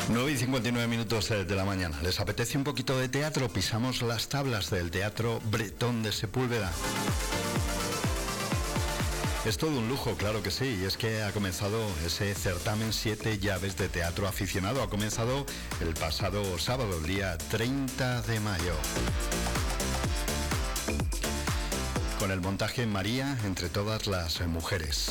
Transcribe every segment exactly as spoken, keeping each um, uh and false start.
nueve y cincuenta y nueve minutos de la mañana. ¿Les apetece un poquito de teatro? Pisamos las tablas del Teatro Bretón de Sepúlveda. Es todo un lujo, claro que sí, y es que ha comenzado ese certamen Siete Llaves de Teatro Aficionado. Ha comenzado el pasado sábado, el día treinta de mayo. Con el montaje María entre todas las mujeres.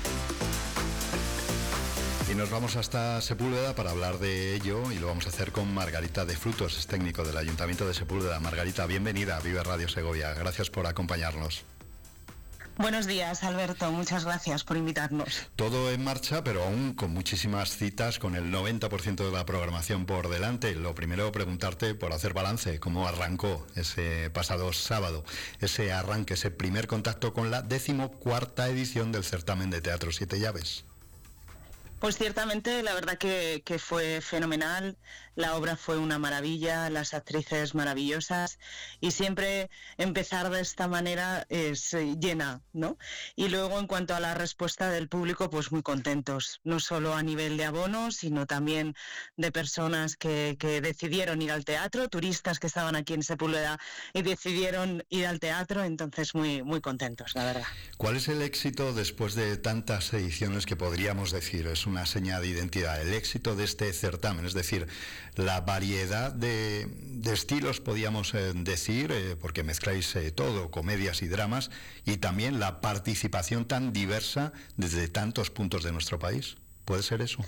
Y nos vamos hasta Sepúlveda para hablar de ello, y lo vamos a hacer con Margarita de Frutos, es técnico del Ayuntamiento de Sepúlveda. Margarita, bienvenida a Vive Radio Segovia. Gracias por acompañarnos. Buenos días, Alberto. Muchas gracias por invitarnos. Todo en marcha, pero aún con muchísimas citas, con el noventa por ciento de la programación por delante. Lo primero, preguntarte por hacer balance, cómo arrancó ese pasado sábado, ese arranque, ese primer contacto con la decimocuarta edición del certamen de Teatro Siete Llaves. Pues ciertamente, la verdad que, que fue fenomenal, la obra fue una maravilla, las actrices maravillosas, y siempre empezar de esta manera es eh, llena, ¿no? Y luego, en cuanto a la respuesta del público, pues muy contentos, no solo a nivel de abonos, sino también de personas que, que decidieron ir al teatro, turistas que estaban aquí en Sepúlveda y decidieron ir al teatro, entonces muy, muy contentos, la verdad. ¿Cuál es el éxito después de tantas ediciones que podríamos decir es una señal de identidad, el éxito de este certamen? Es decir, la variedad de, de estilos, podríamos eh, decir, eh, porque mezcláis eh, todo, comedias y dramas, y también la participación tan diversa desde tantos puntos de nuestro país. ¿Puede ser eso?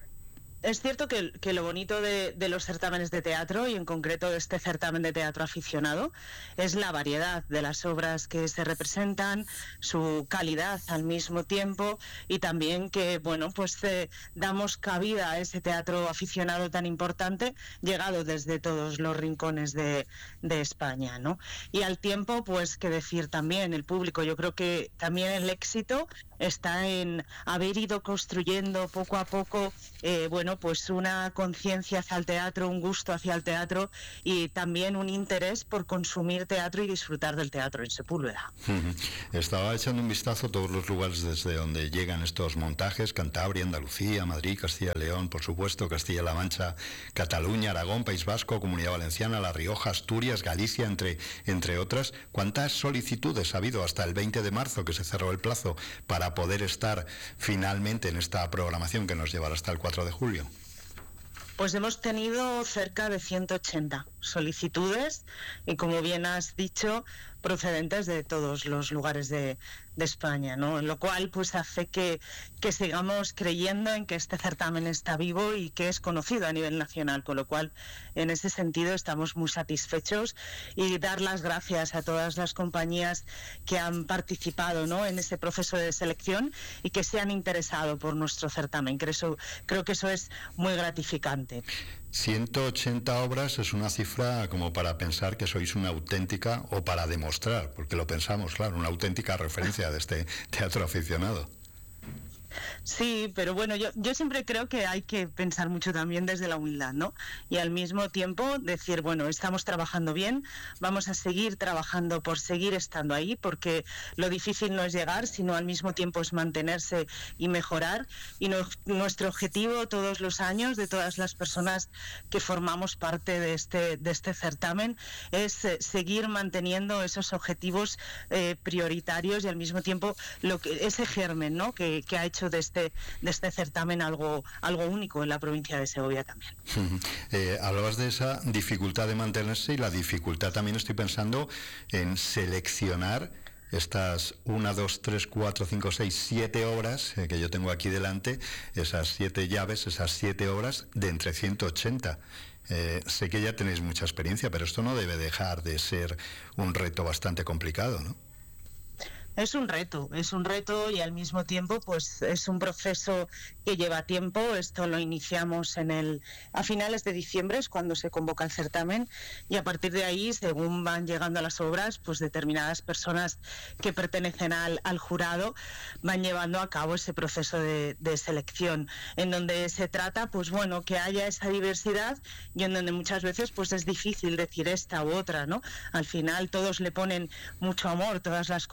Es cierto que, que lo bonito de, de los certámenes de teatro, y en concreto de este certamen de teatro aficionado, es la variedad de las obras que se representan, su calidad al mismo tiempo, y también que, bueno, pues eh, damos cabida a ese teatro aficionado tan importante, llegado desde todos los rincones de, de España, ¿no? Y al tiempo, pues, que decir también, el público, yo creo que también el éxito está en haber ido construyendo poco a poco, eh, bueno, pues una conciencia hacia el teatro, un gusto hacia el teatro, y también un interés por consumir teatro y disfrutar del teatro en Sepúlveda. Uh-huh. Estaba echando un vistazo a todos los lugares desde donde llegan estos montajes: Cantabria, Andalucía, Madrid, Castilla y León, por supuesto, Castilla-La Mancha, Cataluña, Aragón, País Vasco, Comunidad Valenciana, La Rioja, Asturias, Galicia, entre, entre otras. ¿Cuántas solicitudes ha habido hasta el veinte de marzo, que se cerró el plazo, para poder estar finalmente en esta programación que nos llevará hasta el cuatro de julio? Pues hemos tenido cerca de ciento ochenta solicitudes, y como bien has dicho, procedentes de todos los lugares de, de España, ¿no? Lo cual pues hace que, que sigamos creyendo en que este certamen está vivo y que es conocido a nivel nacional, con lo cual en ese sentido estamos muy satisfechos, y dar las gracias a todas las compañías que han participado, ¿no?, en ese proceso de selección y que se han interesado por nuestro certamen. Creo, eso, creo que eso es muy gratificante. ciento ochenta obras es una cifra como para pensar que sois una auténtica, o para demostrar, porque lo pensamos, claro, una auténtica referencia de este teatro aficionado. Sí, pero bueno, yo, yo siempre creo que hay que pensar mucho también desde la humildad, ¿no? Y al mismo tiempo decir, bueno, estamos trabajando bien, vamos a seguir trabajando por seguir estando ahí, porque lo difícil no es llegar, sino al mismo tiempo es mantenerse y mejorar. Y no, nuestro objetivo todos los años, de todas las personas que formamos parte de este, de este certamen, es eh, seguir manteniendo esos objetivos eh, prioritarios, y al mismo tiempo lo que, ese germen, ¿no?, que, que ha hecho de este, de este certamen algo, algo único en la provincia de Segovia también. Eh, hablabas de esa dificultad de mantenerse, y la dificultad también estoy pensando en seleccionar estas una, dos, tres, cuatro, cinco, seis, siete obras eh, que yo tengo aquí delante, esas siete llaves, esas siete obras de entre ciento ochenta. Eh, sé que ya tenéis mucha experiencia, pero esto no debe dejar de ser un reto bastante complicado, ¿no? Es un reto, es un reto y al mismo tiempo pues es un proceso que lleva tiempo. Esto lo iniciamos en el a finales de diciembre, es cuando se convoca el certamen, y a partir de ahí, según van llegando a las obras, pues determinadas personas que pertenecen al, al jurado van llevando a cabo ese proceso de, de selección, en donde se trata, pues bueno, que haya esa diversidad, y en donde muchas veces pues es difícil decir esta u otra, ¿no? Al final todos le ponen mucho amor, todas las compañías,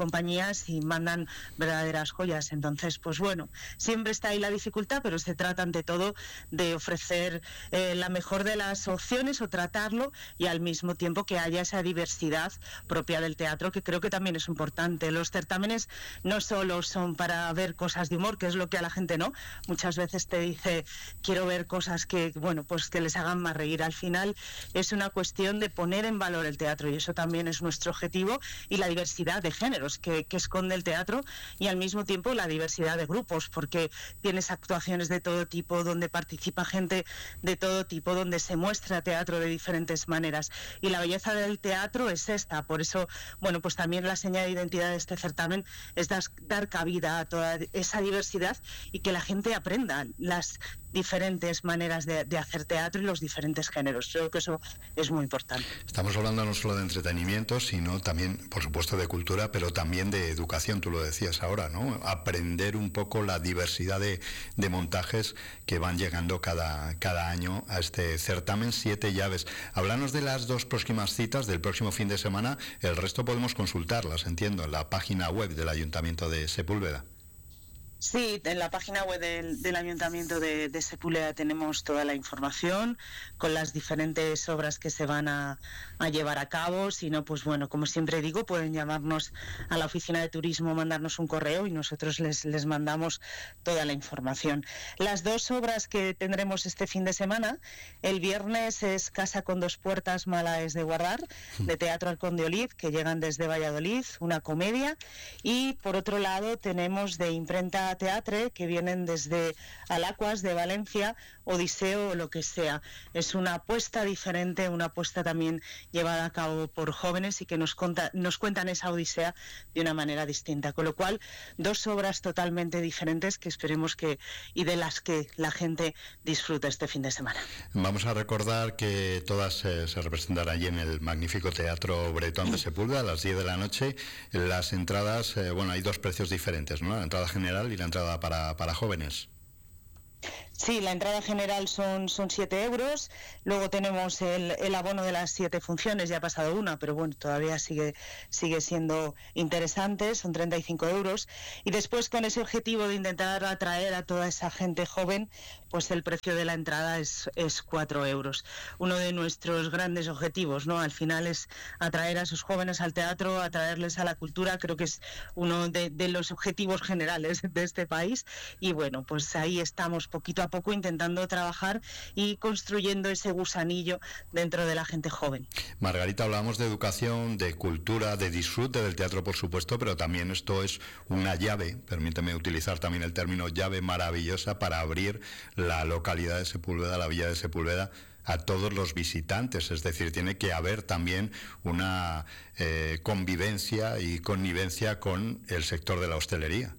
buenas y mandan verdaderas joyas. Entonces, pues bueno, siempre está ahí la dificultad, pero se trata ante todo de ofrecer eh, la mejor de las opciones o tratarlo, y al mismo tiempo que haya esa diversidad propia del teatro, que creo que también es importante. Los certámenes no solo son para ver cosas de humor, que es lo que a la gente no, muchas veces te dice quiero ver cosas que, bueno, pues que les hagan más reír. Al final es una cuestión de poner en valor el teatro, y eso también es nuestro objetivo, y la diversidad de géneros que, que esconde el teatro, y al mismo tiempo la diversidad de grupos, porque tienes actuaciones de todo tipo, donde participa gente de todo tipo, donde se muestra teatro de diferentes maneras, y la belleza del teatro es esta. Por eso, bueno, pues también la señal de identidad de este certamen es das, dar cabida a toda esa diversidad y que la gente aprenda las diferentes maneras de, de hacer teatro y los diferentes géneros. Creo que eso es muy importante. Estamos hablando no solo de entretenimiento, sino también, por supuesto, de cultura, pero también de educación, tú lo decías ahora, ¿no? Aprender un poco la diversidad de, de montajes que van llegando cada, cada año a este certamen, Siete Llaves. Háblanos de las dos próximas citas del próximo fin de semana. El resto podemos consultarlas, entiendo, en la página web del Ayuntamiento de Sepúlveda. Sí, en la página web del, del Ayuntamiento de, de Sepúlveda tenemos toda la información con las diferentes obras que se van a, a llevar a cabo. Si no, pues bueno, como siempre digo, pueden llamarnos a la oficina de turismo, mandarnos un correo y nosotros les, les mandamos toda la información. Las dos obras que tendremos este fin de semana, el viernes es Casa con dos puertas, mala es de guardar, de Teatro Halcón de Olid, que llegan desde Valladolid, una comedia, y por otro lado tenemos de Imprenta Teatre, que vienen desde Alacuas de Valencia, Odiseo o lo que sea. Es una apuesta diferente, una apuesta también llevada a cabo por jóvenes y que nos, conta, nos cuentan esa odisea de una manera distinta. Con lo cual, dos obras totalmente diferentes que esperemos que, y de las que la gente disfrute este fin de semana. Vamos a recordar que todas eh, se representarán allí en el magnífico Teatro Bretón de Sepúlveda a las diez de la noche. Las entradas, eh, bueno, hay dos precios diferentes, ¿no? La entrada general y la entrada para, para jóvenes. Sí, la entrada general son, son siete euros, luego tenemos el, el abono de las siete funciones, ya ha pasado una, pero bueno, todavía sigue, sigue siendo interesante, son treinta y cinco euros, y después con ese objetivo de intentar atraer a toda esa gente joven, pues el precio de la entrada es, es cuatro euros. Uno de nuestros grandes objetivos, ¿no? Al final es atraer a esos jóvenes al teatro, atraerles a la cultura, creo que es uno de, de los objetivos generales de este país, y bueno, pues ahí estamos poquito a poco intentando trabajar y construyendo ese gusanillo dentro de la gente joven. Margarita, hablamos de educación, de cultura, de disfrute del teatro, por supuesto, pero también esto es una llave, permíteme utilizar también el término llave maravillosa para abrir la localidad de Sepúlveda, la villa de Sepúlveda, a todos los visitantes, es decir, tiene que haber también una eh, convivencia y connivencia con el sector de la hostelería.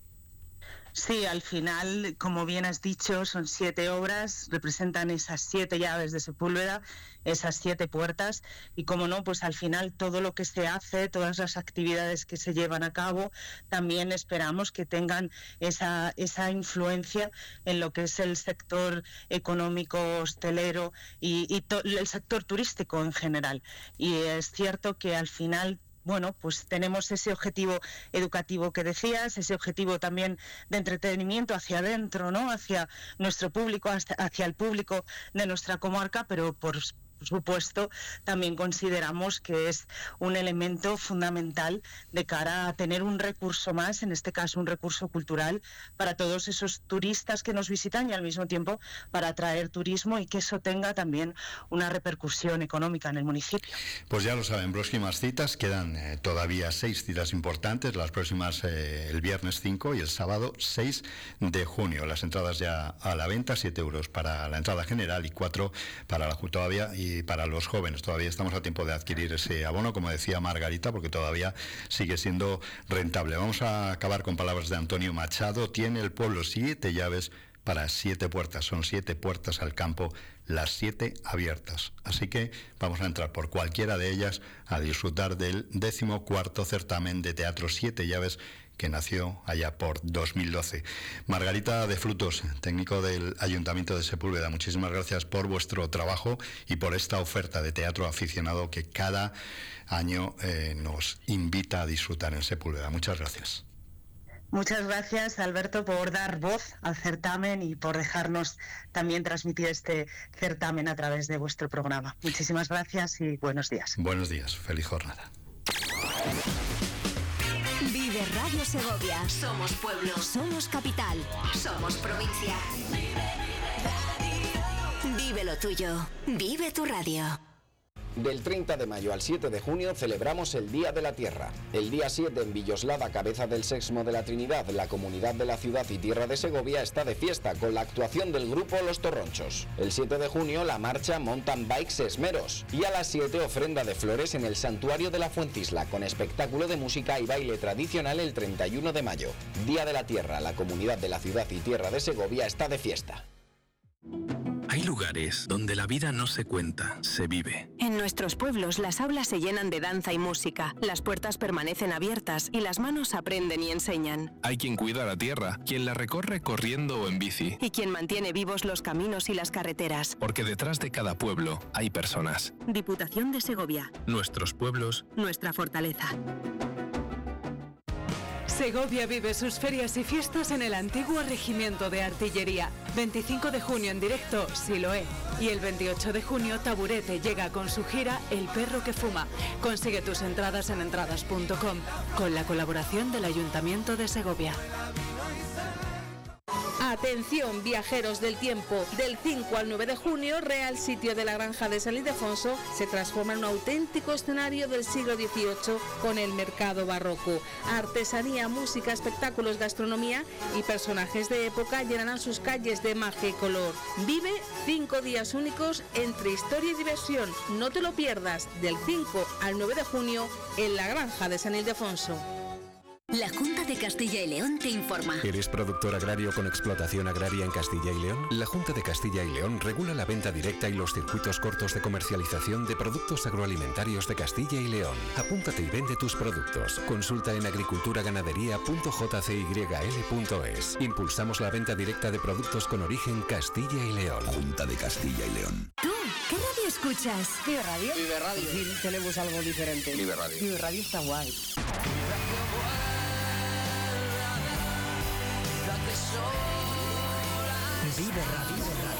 Sí, al final, como bien has dicho, son siete obras, representan esas siete llaves de Sepúlveda, esas siete puertas, y como no, pues al final todo lo que se hace, todas las actividades que se llevan a cabo, también esperamos que tengan esa, esa influencia en lo que es el sector económico, hostelero y, y to- el sector turístico en general. Y es cierto que al final, bueno, pues tenemos ese objetivo educativo que decías, ese objetivo también de entretenimiento hacia adentro, ¿no? Hacia nuestro público, hacia, hacia el público de nuestra comarca, pero por Por supuesto, también consideramos que es un elemento fundamental de cara a tener un recurso más, en este caso un recurso cultural, para todos esos turistas que nos visitan y al mismo tiempo para atraer turismo y que eso tenga también una repercusión económica en el municipio. Pues ya lo saben, próximas citas, quedan eh, todavía seis citas importantes, las próximas eh, el viernes cinco y el sábado seis de junio. Las entradas ya a la venta, siete euros para la entrada general y cuatro para la todavía y para los jóvenes. Todavía estamos a tiempo de adquirir ese abono, como decía Margarita, porque todavía sigue siendo rentable. Vamos a acabar con palabras de Antonio Machado. Tiene el pueblo siete llaves para siete puertas. Son siete puertas al campo, las siete abiertas. Así que vamos a entrar por cualquiera de ellas a disfrutar del décimo cuarto certamen de teatro Siete Llaves que nació allá por dos mil doce. Margarita de Frutos, técnico del Ayuntamiento de Sepúlveda, muchísimas gracias por vuestro trabajo y por esta oferta de teatro aficionado que cada año eh, nos invita a disfrutar en Sepúlveda. Muchas gracias. Muchas gracias, Alberto, por dar voz al certamen y por dejarnos también transmitir este certamen a través de vuestro programa. Muchísimas gracias y buenos días. Buenos días, feliz jornada. Vive Radio Segovia. Somos pueblo, somos capital, somos provincia. Vive lo tuyo, vive tu radio. Del treinta de mayo al siete de junio celebramos el Día de la Tierra. El día siete en Villoslada, cabeza del Sexmo de la Trinidad, la comunidad de la ciudad y tierra de Segovia está de fiesta con la actuación del grupo Los Torronchos. El siete de junio la marcha Mountain Bikes Esmeros y a las siete ofrenda de flores en el Santuario de la Fuentisla con espectáculo de música y baile tradicional el treinta y uno de mayo. Día de la Tierra, la comunidad de la ciudad y tierra de Segovia está de fiesta. Hay lugares donde la vida no se cuenta, se vive. En nuestros pueblos las aulas se llenan de danza y música, las puertas permanecen abiertas y las manos aprenden y enseñan. Hay quien cuida la tierra, quien la recorre corriendo o en bici. Y quien mantiene vivos los caminos y las carreteras. Porque detrás de cada pueblo hay personas. Diputación de Segovia. Nuestros pueblos. Nuestra fortaleza. Segovia vive sus ferias y fiestas en el antiguo Regimiento de Artillería. veinticinco de junio en directo, Siloé. Y el veintiocho de junio, Taburete llega con su gira El Perro que Fuma. Consigue tus entradas en entradas punto com con la colaboración del Ayuntamiento de Segovia. Atención, viajeros del tiempo. Del cinco al nueve de junio, Real Sitio de la Granja de San Ildefonso se transforma en un auténtico escenario del siglo dieciocho con el mercado barroco. Artesanía, música, espectáculos, gastronomía y personajes de época llenarán sus calles de magia y color. Vive cinco días únicos entre historia y diversión. No te lo pierdas, del cinco al nueve de junio en la Granja de San Ildefonso. La Junta de Castilla y León te informa. ¿Eres productor agrario con explotación agraria en Castilla y León? La Junta de Castilla y León regula la venta directa y los circuitos cortos de comercialización de productos agroalimentarios de Castilla y León. Apúntate y vende tus productos. Consulta en agriculturaganadería punto j c y l punto es. Impulsamos la venta directa de productos con origen Castilla y León. Junta de Castilla y León. ¿Tú qué radio escuchas? Vive Radio. Vive Radio. Sí, tenemos algo diferente. Vive Radio. Vive Radio está guay. Vive Radio.